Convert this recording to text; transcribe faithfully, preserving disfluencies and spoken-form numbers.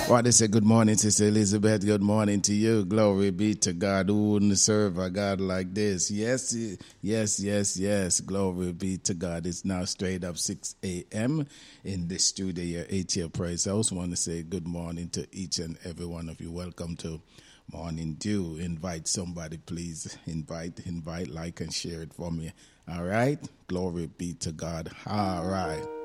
Well, they say good morning, Sister Elizabeth. Good morning to you. Glory be to God. Who wouldn't serve a God like this? Yes, yes, yes, yes. Glory be to God. It's now straight up six a.m. in the studio, your eight-year praise. I also want to say good morning to each and every one of you. Welcome to Morning Dew. Invite somebody, please. Invite, invite, like, and share it for me. All right? Glory be to God. All right.